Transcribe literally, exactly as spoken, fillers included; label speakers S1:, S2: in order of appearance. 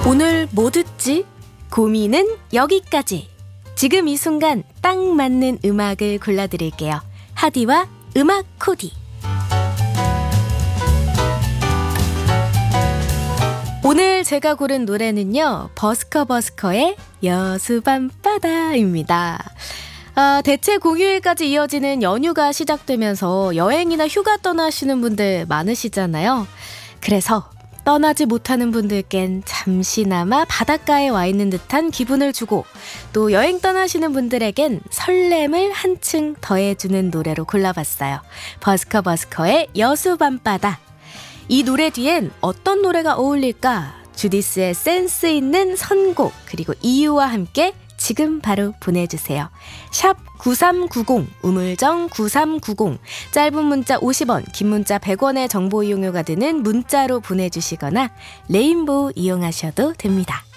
S1: 오늘 뭐 듣지? 고민은 여기까지. 지금 이 순간 딱 맞는 음악을 골라드릴게요. 하디와 음악 코디. 오늘 제가 고른 노래는요, 버스커버스커의 여수밤바다입니다. 아, 대체 공휴일까지 이어지는 연휴가 시작되면서 여행이나 휴가 떠나시는 분들 많으시잖아요. 그래서 떠나지 못하는 분들께는 잠시나마 바닷가에 와 있는 듯한 기분을 주고, 또 여행 떠나시는 분들에겐 설렘을 한층 더해주는 노래로 골라봤어요. 버스커버스커의 여수밤바다. 이 노래 뒤엔 어떤 노래가 어울릴까? 주디스의 센스 있는 선곡, 그리고 이유와 함께 지금 바로 보내주세요. 샵 구삼구공, 우물정 구삼구공, 짧은 문자 오십 원, 긴 문자 백 원의 정보 이용료가 드는 문자로 보내주시거나 레인보우 이용하셔도 됩니다.